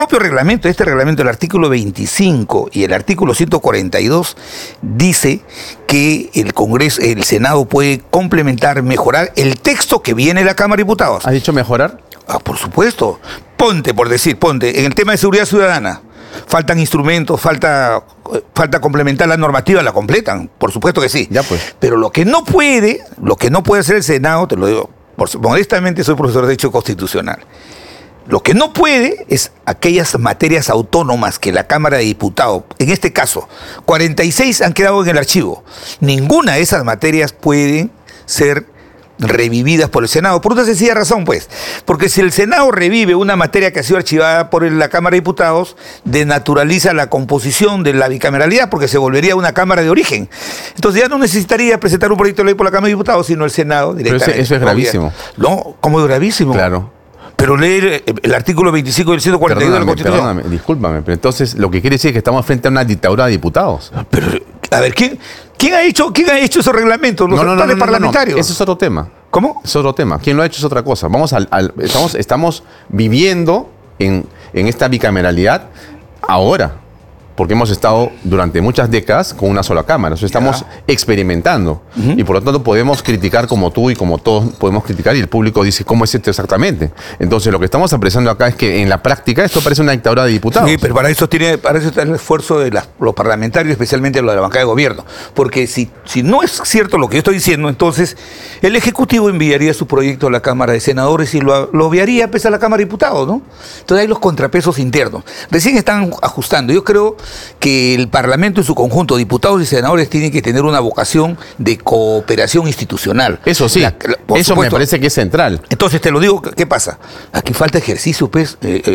propio reglamento, este reglamento, el artículo 25 y el artículo 142, dice que el Congreso, el Senado puede complementar, mejorar el texto que viene de la Cámara de Diputados. ¿Has dicho mejorar? Ah, por supuesto. Ponte, en el tema de seguridad ciudadana, faltan instrumentos, falta complementar la normativa, la completan, por supuesto que sí. Ya pues. Pero lo que no puede hacer el Senado, te lo digo, modestamente soy profesor de Derecho Constitucional. Lo que no puede es aquellas materias autónomas que la Cámara de Diputados, en este caso, 46 han quedado en el archivo. Ninguna de esas materias puede ser revividas por el Senado, por una sencilla razón, pues, porque si el Senado revive una materia que ha sido archivada por la Cámara de Diputados, denaturaliza la composición de la bicameralidad, porque se volvería una Cámara de origen. Entonces ya no necesitaría presentar un proyecto de ley por la Cámara de Diputados, sino el Senado directamente. Pero eso es gravísimo. No, ¿cómo es gravísimo? Claro. Pero leer el artículo 25 del 142 de la Constitución. Perdóname, discúlpame, pero entonces lo que quiere decir es que estamos frente a una dictadura de diputados. Pero, a ver, ¿quién ha hecho esos reglamentos? Los actuales parlamentarios. Ese es otro tema. ¿Cómo? Es otro tema. ¿Quién lo ha hecho es otra cosa? Estamos viviendo en esta bicameralidad ahora, porque hemos estado durante muchas décadas con una sola cámara. Entonces estamos experimentando. Y por lo tanto podemos criticar como tú y como todos podemos criticar, y el público dice, ¿cómo es esto exactamente? Entonces lo que estamos apreciando acá es que en la práctica esto parece una dictadura de diputados. Sí, pero para eso está el esfuerzo de los parlamentarios, especialmente los de la bancada de gobierno. Porque si no es cierto lo que yo estoy diciendo, entonces el Ejecutivo enviaría su proyecto a la Cámara de Senadores y lo enviaría a la Cámara de Diputados, ¿no? Entonces hay los contrapesos internos. Recién están ajustando. Yo creo que el Parlamento en su conjunto, diputados y senadores, tienen que tener una vocación de cooperación institucional. Eso sí, eso me parece que es central. Entonces te lo digo, ¿qué pasa? Aquí falta ejercicio, pues.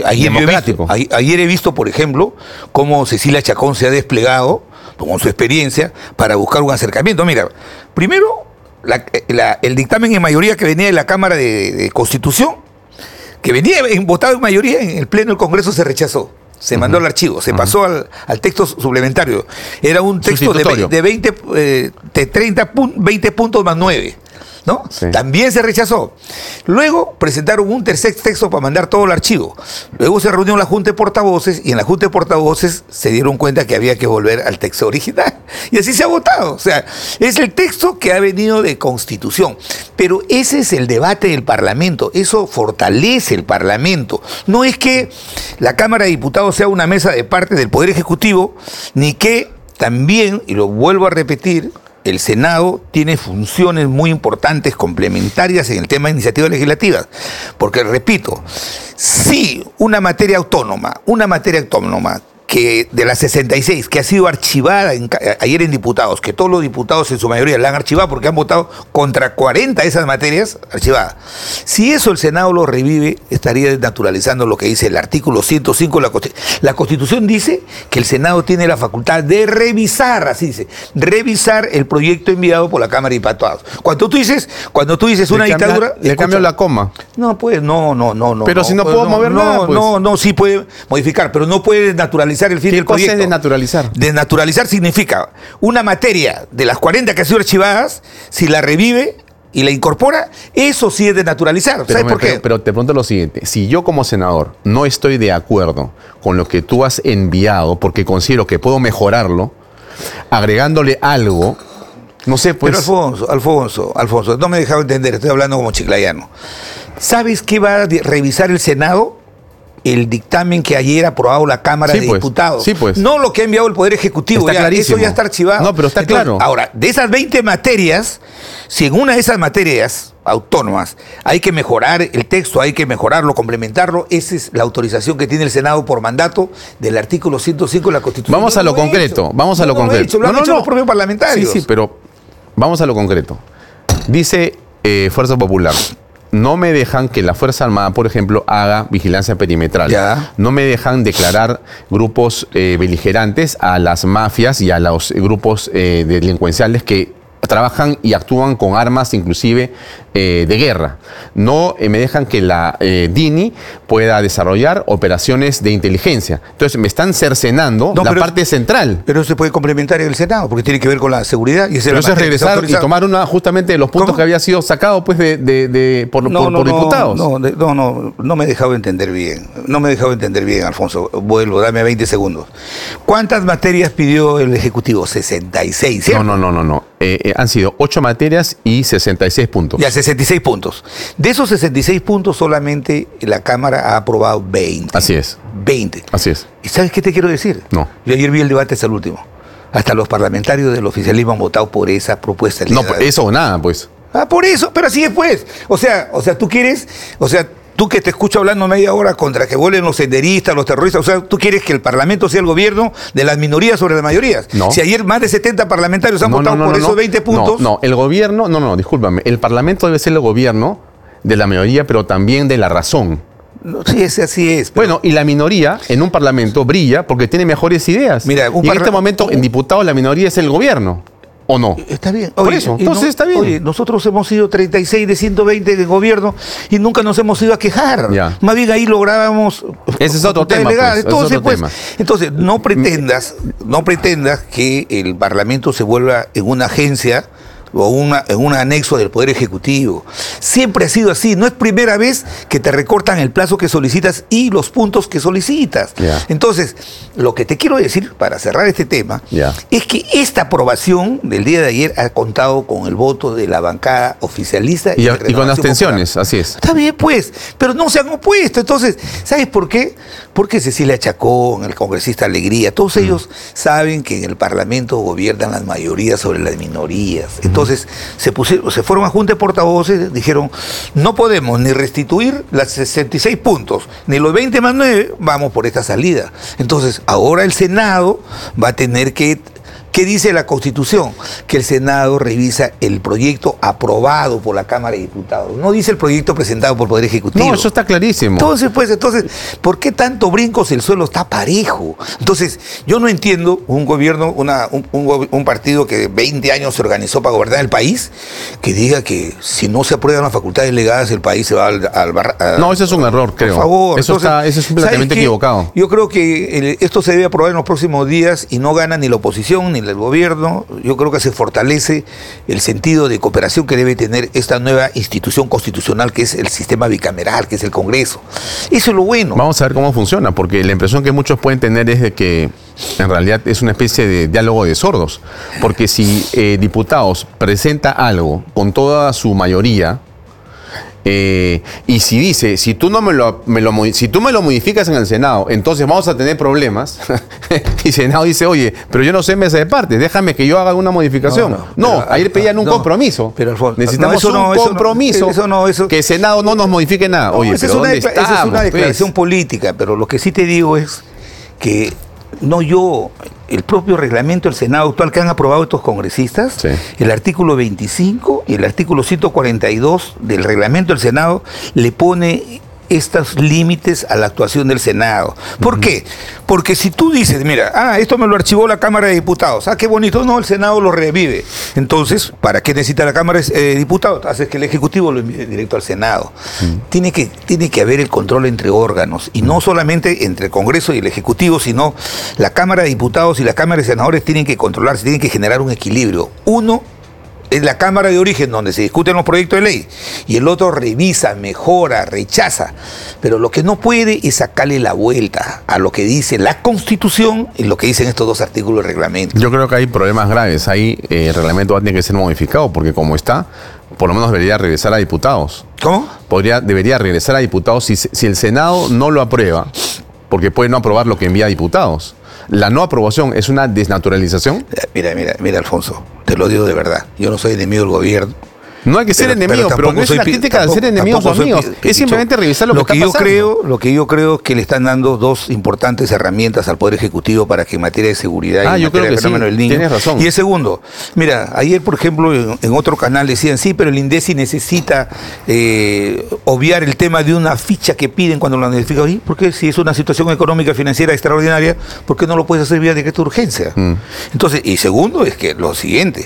Ayer he visto, por ejemplo, cómo Cecilia Chacón se ha desplegado con su experiencia para buscar un acercamiento. Mira, primero, el dictamen en mayoría que venía de la Cámara de Constitución, que venía votado en mayoría en el Pleno del Congreso, se rechazó. Se mandó al archivo, se pasó al texto suplementario. Era un texto de 20 puntos más 9. ¿No? Sí. También se rechazó. Luego presentaron un tercer texto para mandar todo el archivo. Luego se reunió la Junta de Portavoces y en la Junta de Portavoces se dieron cuenta que había que volver al texto original. Y así se ha votado. O sea, es el texto que ha venido de Constitución. Pero ese es el debate del Parlamento. Eso fortalece el Parlamento. No es que la Cámara de Diputados sea una mesa de parte del Poder Ejecutivo, ni que también, y lo vuelvo a repetir, el Senado tiene funciones muy importantes, complementarias en el tema de iniciativas legislativas. Porque, repito, si una materia autónoma que de las 66, que ha sido archivada ayer en diputados, que todos los diputados en su mayoría la han archivado porque han votado contra 40 de esas materias archivadas. Si eso el Senado lo revive, estaría desnaturalizando lo que dice el artículo 105 de la Constitución. La Constitución dice que el Senado tiene la facultad de revisar, así dice, revisar el proyecto enviado por la Cámara de Diputados. Cuando tú dices una dictadura... Le cambio la coma. No, pues, no. Pero si no puedo mover nada, pues. No, sí puede modificar, pero no puede desnaturalizar el fin del proyecto. ¿Qué cosa es desnaturalizar? Desnaturalizar significa una materia de las 40 que han sido archivadas, si la revive y la incorpora, eso sí es desnaturalizar. ¿Sabes por qué? Pero te pregunto lo siguiente. Si yo como senador no estoy de acuerdo con lo que tú has enviado, porque considero que puedo mejorarlo, agregándole algo, no sé, pues... Pero Alfonso, no me he dejado entender, estoy hablando como chiclayano. ¿Sabes qué va a revisar el Senado? El dictamen que ayer ha aprobado la Cámara de Diputados. Sí, pues. No lo que ha enviado el Poder Ejecutivo. Está clarísimo. Eso ya está archivado. No, pero está claro. Ahora, de esas 20 materias, si en una de esas materias autónomas hay que mejorar el texto, hay que mejorarlo, complementarlo, esa es la autorización que tiene el Senado por mandato del artículo 105 de la Constitución. Vamos a lo concreto. Lo han hecho los propios parlamentarios. Sí, pero vamos a lo concreto. Dice Fuerza Popular: no me dejan que la Fuerza Armada, por ejemplo, haga vigilancia perimetral. Ya. No me dejan declarar grupos beligerantes a las mafias y a los grupos delincuenciales que trabajan y actúan con armas, inclusive de guerra. No me dejan que la DINI pueda desarrollar operaciones de inteligencia. Entonces me están cercenando la parte central. Pero se puede complementar en el Senado, porque tiene que ver con la seguridad. Y pero eso es regresar y tomar justamente de los puntos que había sido sacado pues, por diputados. No me he dejado entender bien. No me he dejado entender bien, Alfonso. Vuelvo, dame 20 segundos. ¿Cuántas materias pidió el Ejecutivo? 66, ¿cierto? No. Han sido 8 materias y 66 puntos. Ya, 66 puntos. De esos 66 puntos solamente la Cámara ha aprobado 20. Así es. 20. Así es. ¿Y sabes qué te quiero decir? No. Yo ayer vi el debate hasta el último. Hasta los parlamentarios del oficialismo han votado por esa propuesta. No, eso o nada, pues. Por eso, pero así es, pues. O sea, tú quieres, tú que te escucho hablando media hora contra que vuelen los senderistas, los terroristas, tú quieres que el Parlamento sea el gobierno de las minorías sobre las mayorías. No. Si ayer más de 70 parlamentarios han votado por esos 20 puntos. No, el gobierno, discúlpame, el Parlamento debe ser el gobierno de la mayoría, pero también de la razón. No, sí, así es. Bueno, y la minoría en un Parlamento brilla porque tiene mejores ideas. Mira, y en este momento, en diputados, la minoría es el gobierno. ¿O no? Está bien. Por eso, entonces está bien. Oye, nosotros hemos sido 36 de 120 de gobierno y nunca nos hemos ido a quejar. Ya. Más bien ahí lográbamos... Ese es otro tema. Entonces, no pretendas que el Parlamento se vuelva en una agencia o en un anexo del Poder Ejecutivo. Siempre ha sido así. No es primera vez que te recortan el plazo que solicitas y los puntos que solicitas. Yeah. Entonces, lo que te quiero decir, para cerrar este tema, es que esta aprobación del día de ayer ha contado con el voto de la bancada oficialista. Y con abstenciones, así es. Está bien, pues, pero no se han opuesto. Entonces, ¿sabes por qué? Porque Cecilia Chacón, el congresista Alegría, todos ellos saben que en el Parlamento gobiernan las mayorías sobre las minorías. Entonces, se fueron a Junta de Portavoces, dijeron, no podemos ni restituir las 66 puntos, ni los 20 más 9, vamos por esta salida. Entonces, ahora el Senado va a tener que... ¿Qué dice la Constitución? Que el Senado revisa el proyecto aprobado por la Cámara de Diputados. No dice el proyecto presentado por el Poder Ejecutivo. No, eso está clarísimo. Entonces, ¿por qué tanto brincos? El suelo está parejo. Entonces, yo no entiendo un gobierno, un partido que 20 años se organizó para gobernar el país, que diga que si no se aprueban las facultades delegadas, el país se va al barranco. No, ese es un error, creo. Por favor. Eso es completamente equivocado. Yo creo que esto se debe aprobar en los próximos días y no gana ni la oposición ni el gobierno. Yo creo que se fortalece el sentido de cooperación que debe tener esta nueva institución constitucional que es el sistema bicameral, que es el Congreso. Eso es lo bueno. Vamos a ver cómo funciona, porque la impresión que muchos pueden tener es de que en realidad es una especie de diálogo de sordos, porque si diputados presenta algo con toda su mayoría, y si dice, si tú me lo modificas en el Senado, entonces vamos a tener problemas. Y el Senado dice, oye, pero yo no sé mesa de partes, déjame que yo haga una modificación. Ahí pedían un compromiso. Pero Alfonso, necesitamos un compromiso que el Senado no nos modifique nada. Oye, esa es una declaración política, pero lo que sí te digo es que el propio reglamento del Senado actual que han aprobado estos congresistas, el artículo 25 y el artículo 142 del reglamento del Senado le pone estos límites a la actuación del Senado. ¿Por qué? Porque si tú dices, mira, esto me lo archivó la Cámara de Diputados, qué bonito, no, el Senado lo revive. Entonces, ¿para qué necesita la Cámara de Diputados? Haces que el Ejecutivo lo envíe directo al Senado. Tiene que haber el control entre órganos, y no solamente entre el Congreso y el Ejecutivo, sino la Cámara de Diputados y la Cámara de Senadores tienen que controlarse, tienen que generar un equilibrio. Uno es la Cámara de Origen, donde se discuten los proyectos de ley, y el otro revisa, mejora, rechaza. Pero lo que no puede es sacarle la vuelta a lo que dice la Constitución y lo que dicen estos dos artículos del reglamento. Yo creo que hay problemas graves. Ahí el reglamento va a tener que ser modificado, porque como está, por lo menos debería regresar a diputados. ¿Cómo? Debería regresar a diputados si el Senado no lo aprueba, porque puede no aprobar lo que envía a diputados. ¿La no aprobación es una desnaturalización? Mira, Alfonso, te lo digo de verdad. Yo no soy enemigo del gobierno. No hay que ser enemigo, pero no es una crítica de ser enemigos o amigos. Es simplemente revisar lo que está pasando. Lo que yo creo es que le están dando dos importantes herramientas al Poder Ejecutivo para que en materia de seguridad y en materia del fenómeno del niño. Tienes razón. Y el segundo, mira, ayer, por ejemplo, en otro canal decían, sí, pero el INDECI necesita obviar el tema de una ficha que piden cuando lo notifican. ¿Por qué? Si es una situación económica financiera extraordinaria, ¿por qué no lo puedes hacer vía decreto de urgencia? Entonces, y segundo es que lo siguiente,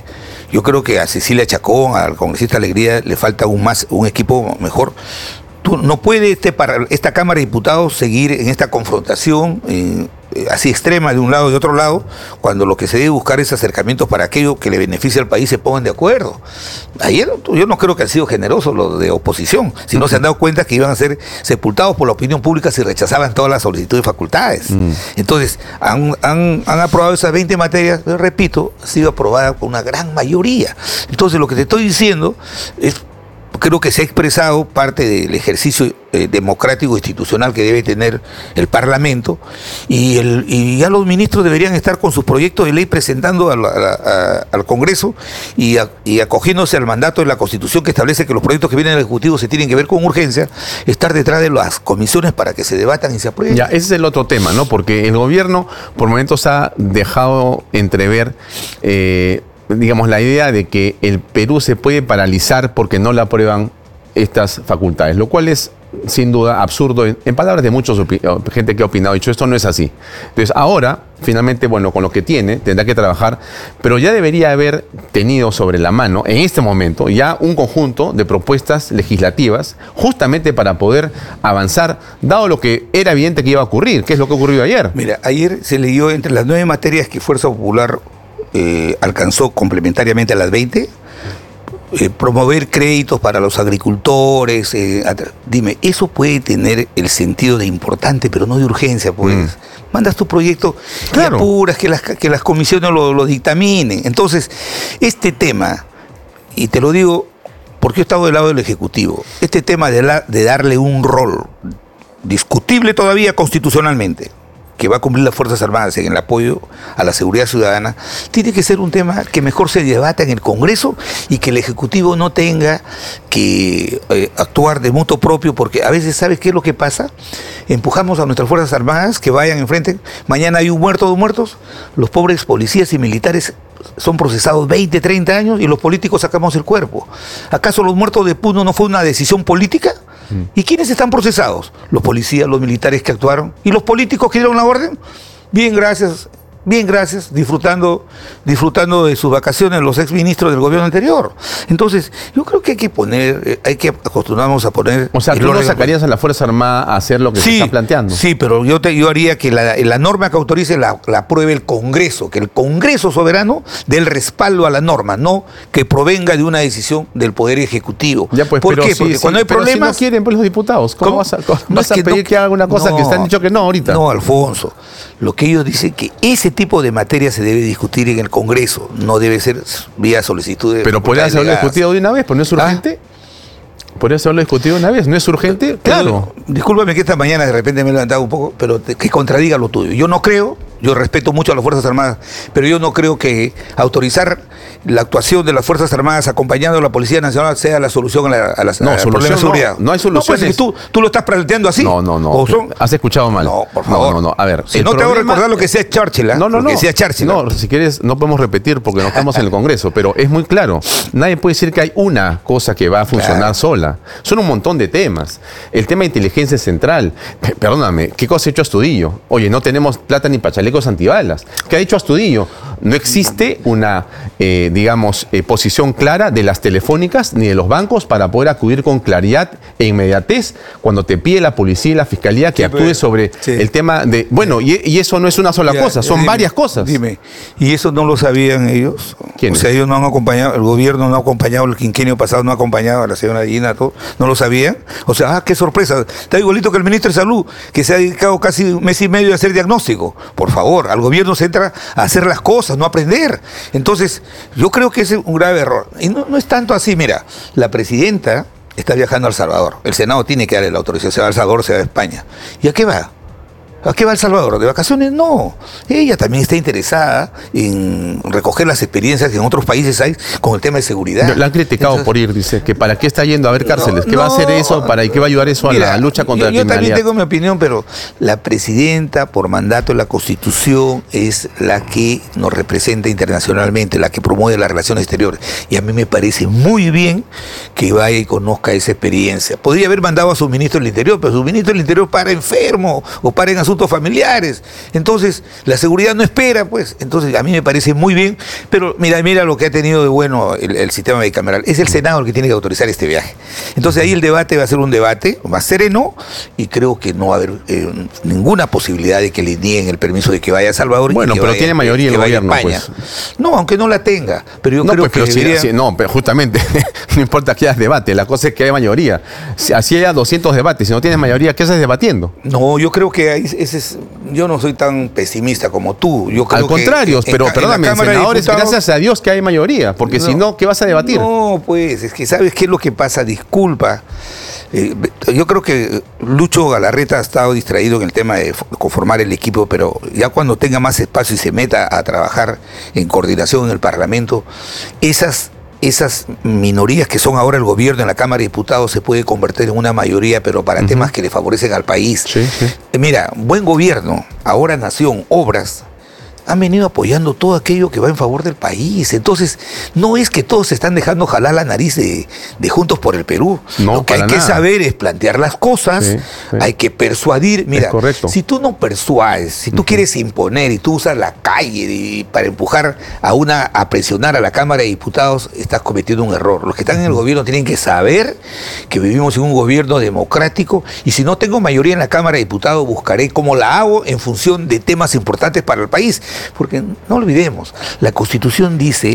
Yo creo que a Cecilia Chacón, al congresista Alegría, le falta un equipo mejor. No puede esta Cámara de Diputados seguir en esta confrontación así extrema de un lado y de otro lado, cuando lo que se debe buscar es acercamientos para aquello que le beneficie al país, se pongan de acuerdo. Ayer yo no creo que han sido generosos los de oposición, si no se han dado cuenta que iban a ser sepultados por la opinión pública si rechazaban todas las solicitudes de facultades. Entonces, han aprobado esas 20 materias, pero repito, ha sido aprobada por una gran mayoría. Entonces, lo que te estoy diciendo es, creo que se ha expresado parte del ejercicio democrático institucional que debe tener el Parlamento, y ya los ministros deberían estar con sus proyectos de ley presentando al Congreso y acogiéndose al mandato de la Constitución, que establece que los proyectos que vienen del Ejecutivo se tienen que ver con urgencia, estar detrás de las comisiones para que se debatan y se aprueben. Ya, ese es el otro tema, ¿no? Porque el gobierno por momentos ha dejado entrever digamos, la idea de que el Perú se puede paralizar porque no le aprueban estas facultades, lo cual es sin duda absurdo, en palabras de muchos gente que ha opinado, dicho esto no es así. Entonces ahora, finalmente, bueno, con lo que tiene, tendrá que trabajar, pero ya debería haber tenido sobre la mano, en este momento, ya un conjunto de propuestas legislativas, justamente para poder avanzar, dado lo que era evidente que iba a ocurrir, que es lo que ocurrió ayer. Mira, ayer se leyó entre las 9 materias que Fuerza Popular alcanzó complementariamente a las 20, promover créditos para los agricultores. Dime, eso puede tener el sentido de importante, pero no de urgencia, pues. Mandas tu proyecto, claro, y apuras que las comisiones lo dictaminen. Entonces, este tema, y te lo digo porque yo he estado del lado del Ejecutivo, este tema de darle un rol discutible todavía constitucionalmente, que va a cumplir las Fuerzas Armadas en el apoyo a la seguridad ciudadana, tiene que ser un tema que mejor se debata en el Congreso y que el Ejecutivo no tenga que actuar de motu propio, porque a veces, ¿sabes qué es lo que pasa? Empujamos a nuestras Fuerzas Armadas que vayan enfrente, mañana hay un muerto, 2 muertos, los pobres policías y militares son procesados 20, 30 años y los políticos sacamos el cuerpo. ¿Acaso los muertos de Puno no fue una decisión política? ¿Y quiénes están procesados? Los policías, los militares que actuaron. ¿Y los políticos que dieron la orden? Bien, gracias, disfrutando de sus vacaciones los exministros del gobierno anterior. Entonces, yo creo que hay que acostumbrarnos a poner... O sea, ¿tú no sacarías a la Fuerza Armada a hacer lo que se está planteando? Sí, pero yo haría que la norma que autorice la apruebe el Congreso, que el Congreso soberano dé el respaldo a la norma, no que provenga de una decisión del Poder Ejecutivo. Ya, pues, ¿Por qué? Porque cuando hay problemas... Si no quieren, pues los diputados, ¿cómo vas a pedir que haga una cosa que están dicho que no ahorita? No, Alfonso, lo que ellos dicen que ese tipo de materia se debe discutir en el Congreso, no debe ser vía solicitud de... Pero podría haberlo discutido de una vez, pues no es urgente. ¿Podría haberlo discutido de una vez? ¿No es urgente? Claro. Discúlpame que esta mañana de repente me he levantado un poco, pero que contradiga lo tuyo. Yo no creo, yo respeto mucho a las Fuerzas Armadas, pero yo no creo que autorizar la actuación de las Fuerzas Armadas acompañando a la Policía Nacional sea la solución al problema de seguridad. No hay soluciones. No, pues, tú lo estás planteando así. No. Has escuchado mal. No, por favor. No. A ver. Si no te hago recordar lo que decía Churchill. No, si quieres, no podemos repetir porque no estamos en el Congreso, pero es muy claro. Nadie puede decir que hay una cosa que va a funcionar sola. Son un montón de temas. El tema de inteligencia central. Perdóname, ¿qué cosa ha hecho Astudillo? Oye, no tenemos plata ni para chalecos antibalas. ¿Qué ha hecho Astudillo? No existe una, posición clara de las telefónicas ni de los bancos para poder acudir con claridad e inmediatez cuando te pide la policía y la fiscalía que actúe sobre el tema de... Bueno, y eso no es una sola cosa, son varias cosas. Dime, ¿y eso no lo sabían ellos? ¿Quiénes? O sea, ellos no han acompañado, el gobierno no ha acompañado, el quinquenio pasado no ha acompañado a la señora Dina, todo, ¿no lo sabían? O sea, qué sorpresa. Está igualito que el ministro de Salud, que se ha dedicado casi 1 mes y medio a hacer diagnóstico. Por favor, al gobierno se entra a hacer las cosas, no a aprender. Entonces, yo creo que ese es un grave error. Y no es tanto así, mira, la presidenta está viajando a El Salvador. El Senado tiene que darle la autorización, se va a El Salvador, se va a España. ¿Y a qué va? ¿A qué va El Salvador? ¿De vacaciones? No. Ella también está interesada en recoger las experiencias que en otros países hay con el tema de seguridad. La han criticado por ir, dice, que para qué está yendo a ver cárceles, ¿qué va a hacer eso y qué va a ayudar eso a la lucha contra la criminalidad? Yo también tengo mi opinión, pero la presidenta, por mandato de la Constitución, es la que nos representa internacionalmente, la que promueve las relaciones exteriores. Y a mí me parece muy bien que vaya y conozca esa experiencia. Podría haber mandado a su ministro del Interior, pero su ministro del Interior para enfermo o para en asuntos familiares. Entonces, la seguridad no espera, pues. Entonces, a mí me parece muy bien, pero mira lo que ha tenido de bueno el sistema bicameral. Es el Senado el que tiene que autorizar este viaje. Entonces, ahí el debate va a ser un debate más sereno y creo que no va a haber ninguna posibilidad de que le nieguen el permiso de que vaya a Salvador. Bueno, pero tiene mayoría el gobierno, pues. No, aunque no la tenga, pero yo creo que debería... No, pero justamente, no importa que haya debate, la cosa es que haya mayoría. Así haya 200 debates, si no tienes mayoría, ¿qué estás debatiendo? No, yo creo que yo no soy tan pesimista como tú. Yo creo Al contrario, pero perdóname, senadores, gracias a Dios que hay mayoría, porque si no, ¿qué vas a debatir? No, pues, es que ¿sabes qué es lo que pasa? Disculpa. Yo creo que Lucho Galarreta ha estado distraído en el tema de conformar el equipo, pero ya cuando tenga más espacio y se meta a trabajar en coordinación en el Parlamento, esas minorías que son ahora el gobierno en la Cámara de Diputados se puede convertir en una mayoría, pero para temas que le favorecen al país. Sí. Mira, buen gobierno, ahora nación, obras, han venido apoyando todo aquello que va en favor del país. Entonces, no es que todos se están dejando jalar la nariz de Juntos por el Perú. No, lo que hay que saber es plantear las cosas, hay que persuadir. Mira, si tú no persuades, si tú quieres imponer y tú usas la calle para empujar a presionar a la Cámara de Diputados, estás cometiendo un error. Los que están en el gobierno tienen que saber que vivimos en un gobierno democrático y si no tengo mayoría en la Cámara de Diputados, buscaré cómo la hago en función de temas importantes para el país. Porque no olvidemos, la Constitución dice,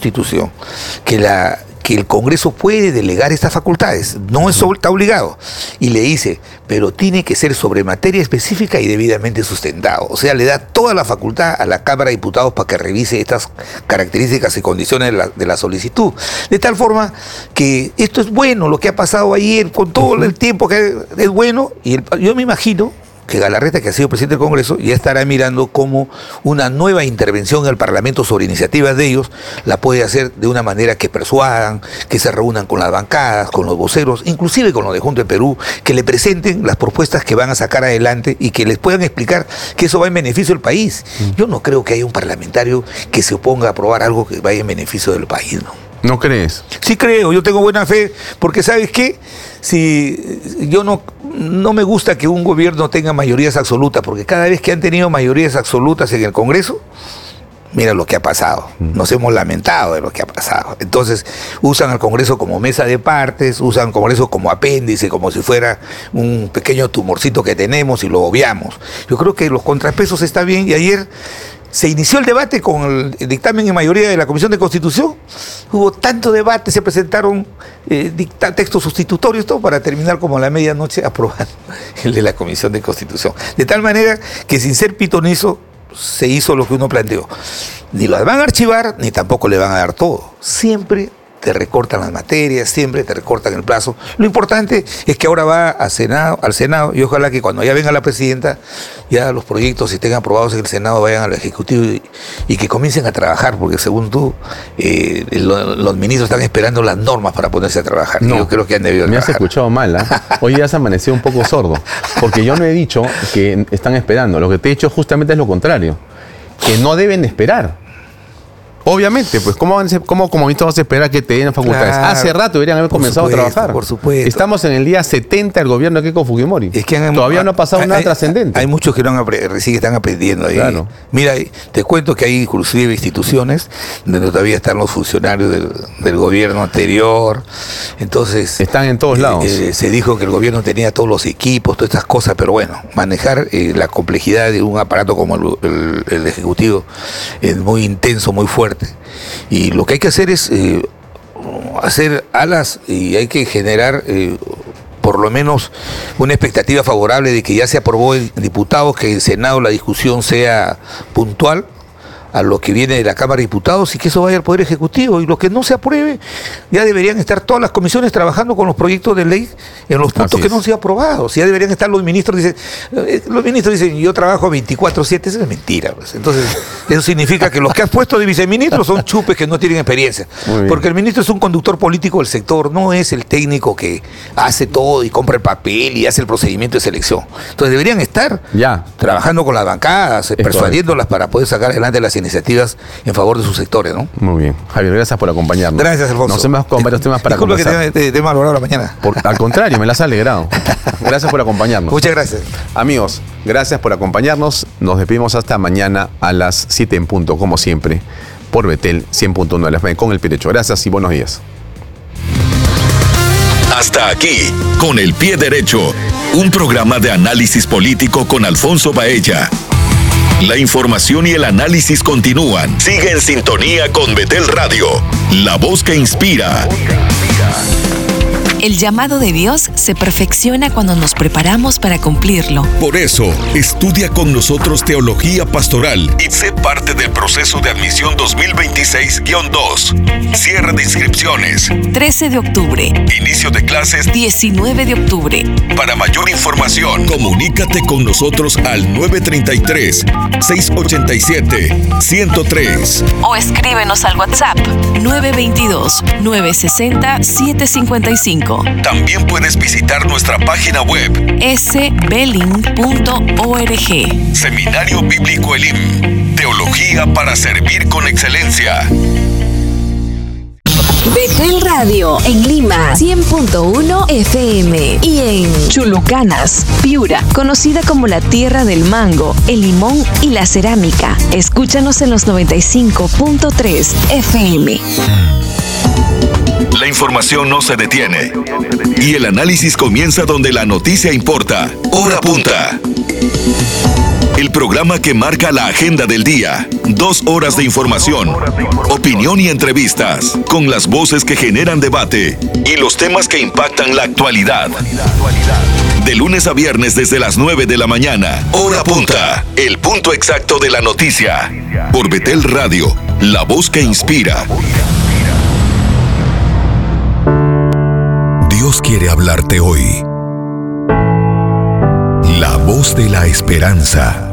que el Congreso puede delegar estas facultades, no está obligado, y le dice, pero tiene que ser sobre materia específica y debidamente sustentado. O sea, le da toda la facultad a la Cámara de Diputados para que revise estas características y condiciones de la solicitud. De tal forma que esto es bueno, lo que ha pasado ayer, con todo el tiempo que es bueno, y yo me imagino que Galarreta, que ha sido presidente del Congreso, ya estará mirando cómo una nueva intervención en el Parlamento sobre iniciativas de ellos la puede hacer de una manera que persuadan, que se reúnan con las bancadas, con los voceros, inclusive con los de Juntos de Perú, que le presenten las propuestas que van a sacar adelante y que les puedan explicar que eso va en beneficio del país. Yo no creo que haya un parlamentario que se oponga a aprobar algo que vaya en beneficio del país, ¿no? ¿No crees? Sí creo, yo tengo buena fe, porque ¿sabes qué? Si yo no me gusta que un gobierno tenga mayorías absolutas, porque cada vez que han tenido mayorías absolutas en el Congreso, mira lo que ha pasado. Nos hemos lamentado de lo que ha pasado. Entonces, usan al Congreso como mesa de partes, usan al Congreso como apéndice, como si fuera un pequeño tumorcito que tenemos y lo obviamos. Yo creo que los contrapesos están bien y ayer se inició el debate con el dictamen en mayoría de la Comisión de Constitución. Hubo tanto debate, se presentaron textos sustitutorios, todo para terminar como a la medianoche aprobando el de la Comisión de Constitución. De tal manera que sin ser pitonizo se hizo lo que uno planteó. Ni las van a archivar, ni tampoco le van a dar todo. Siempre te recortan las materias, siempre te recortan el plazo. Lo importante es que ahora va al Senado, y ojalá que cuando ya venga la presidenta, ya los proyectos, si estén aprobados en el Senado, vayan al Ejecutivo y que comiencen a trabajar, porque según tú, los ministros están esperando las normas para ponerse a trabajar. No, yo creo que han debido trabajar. Me has escuchado mal, ¿eh? Hoy ya se amaneció un poco sordo, porque yo no he dicho que están esperando. Lo que te he dicho justamente es lo contrario, que no deben esperar. Obviamente, pues, ¿cómo como ministro vas a esperar que te den facultades? Claro, hace rato deberían haber comenzado a trabajar. Por supuesto. Estamos en el día 70 del gobierno de Keiko Fujimori. Es que todavía no ha pasado nada trascendente. Hay muchos que recién están aprendiendo ahí. Claro. Mira, te cuento que hay inclusive instituciones donde todavía están los funcionarios del gobierno anterior. Entonces... están en todos lados. Se dijo que el gobierno tenía todos los equipos, todas estas cosas, pero bueno, manejar la complejidad de un aparato como el Ejecutivo es muy intenso, muy fuerte. Y lo que hay que hacer es hacer alas y hay que generar por lo menos una expectativa favorable de que ya se aprobó en diputados, que en Senado la discusión sea puntual a lo que viene de la Cámara de Diputados y que eso vaya al Poder Ejecutivo. Y lo que no se apruebe, ya deberían estar todas las comisiones trabajando con los proyectos de ley en los puntos que no se han aprobado. Ya deberían estar los ministros dicen, yo trabajo 24/7, eso es mentira. Pues. Entonces, Eso significa que los que has puesto de viceministros son chupes que no tienen experiencia. Porque el ministro es un conductor político del sector, no es el técnico que hace todo y compra el papel y hace el procedimiento de selección. Entonces deberían estar trabajando con las bancadas, persuadiéndolas para poder sacar adelante las iniciativas en favor de sus sectores, ¿no? Muy bien. Javier, gracias por acompañarnos. Gracias, Alfonso. Nos hemos con varios temas para conversar. Disculpa que te he malogrado la mañana. Al contrario, me las has alegrado. Gracias por acompañarnos. Muchas gracias. Amigos, gracias por acompañarnos. Nos despedimos hasta mañana a las 7 en punto, como siempre, por Betel 100.1 de la FM con el pie derecho. Gracias y buenos días. Hasta aquí, con el pie derecho, un programa de análisis político con Alfonso Baella. La información y el análisis continúan. Sigue en sintonía con Betel Radio, la voz que inspira. El llamado de Dios se perfecciona cuando nos preparamos para cumplirlo. Por eso, estudia con nosotros Teología Pastoral y sé parte del proceso de admisión 2026-2. Cierre de inscripciones. 13 de octubre. Inicio de clases. 19 de octubre. Para mayor información, comunícate con nosotros al 933-687-103. O escríbenos al WhatsApp 922-960-755. También puedes visitar nuestra página web sbelling.org. Seminario Bíblico Elim. Teología para servir con excelencia. Betel Radio en Lima 100.1 FM y en Chulucanas, Piura, conocida como la tierra del mango, el limón y la cerámica. Escúchanos en los 95.3 FM. La información no se detiene y el análisis comienza donde la noticia importa. Hora punta. El programa que marca la agenda del día. 2 horas de información, opinión y entrevistas, con las voces que generan debate y los temas que impactan la actualidad. De lunes a viernes desde las 9 de la mañana. Hora punta. El punto exacto de la noticia. Por Betel Radio, la voz que inspira. Dios quiere hablarte hoy. La voz de la esperanza.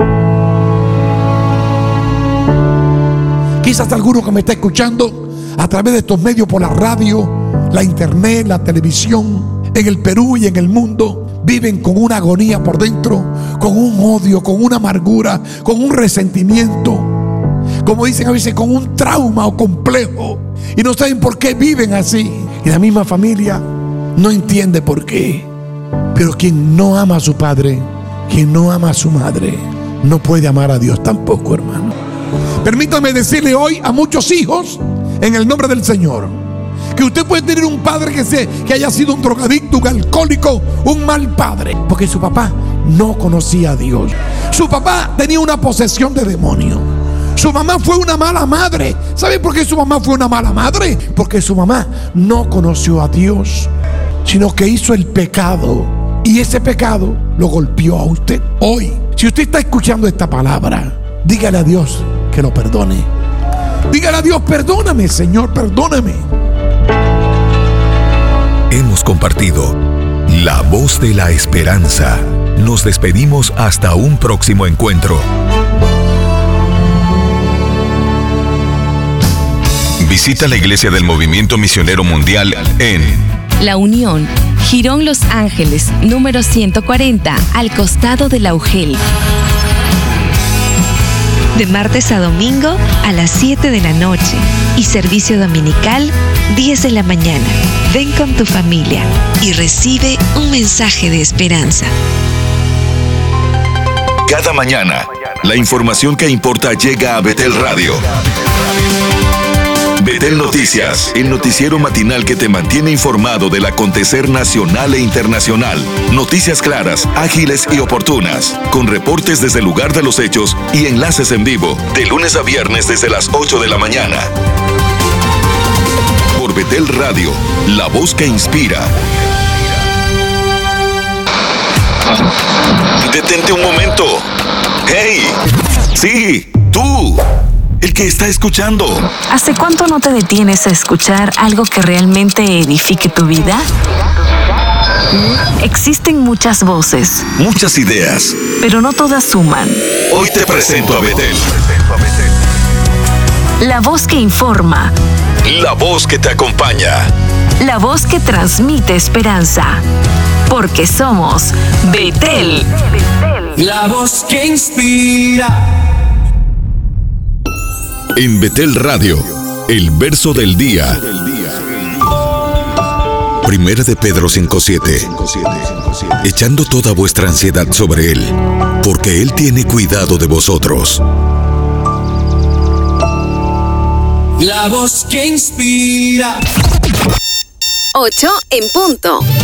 Quizás alguno que me está escuchando a través de estos medios, por la radio, la internet, la televisión, en el Perú y en el mundo, viven con una agonía por dentro, con un odio, con una amargura, con un resentimiento, como dicen a veces, con un trauma o complejo, y no saben por qué viven así. Y la misma familia no entiende por qué. Pero quien no ama a su padre, quien no ama a su madre, no puede amar a Dios tampoco, hermano. Permítame decirle hoy a muchos hijos, en el nombre del Señor, que usted puede tener un padre que haya sido un drogadicto, un alcohólico, un mal padre, porque su papá no conocía a Dios. Su papá tenía una posesión de demonio. Su mamá fue una mala madre. ¿Sabe por qué su mamá fue una mala madre? Porque su mamá no conoció a Dios, sino que hizo el pecado, y ese pecado lo golpeó a usted. Hoy, si usted está escuchando esta palabra, dígale a Dios que lo perdone. Dígale a Dios: perdóname, Señor, perdóname. Hemos compartido la voz de la esperanza. Nos despedimos hasta un próximo encuentro. Visita la Iglesia del Movimiento Misionero Mundial en La Unión, Girón Los Ángeles, número 140, al costado de la UGEL. De martes a domingo a las 7 de la noche y servicio dominical 10 de la mañana. Ven con tu familia y recibe un mensaje de esperanza. Cada mañana, la información que importa llega a Betel Radio. Betel Noticias, el noticiero matinal que te mantiene informado del acontecer nacional e internacional. Noticias claras, ágiles y oportunas, con reportes desde el lugar de los hechos y enlaces en vivo, de lunes a viernes desde las 8 de la mañana. Por Betel Radio, la voz que inspira. Detente un momento. ¡Hey! Sí, tú. El que está escuchando. ¿Hace cuánto no te detienes a escuchar algo que realmente edifique tu vida? Existen muchas voces, muchas ideas, pero no todas suman. Hoy te presento a Betel. La voz que informa. La voz que te acompaña. La voz que transmite esperanza. Porque somos Betel. La voz que inspira. En Betel Radio, el verso del día. Primera de Pedro 5:7. Echando toda vuestra ansiedad sobre Él, porque Él tiene cuidado de vosotros. La voz que inspira. 8 en punto.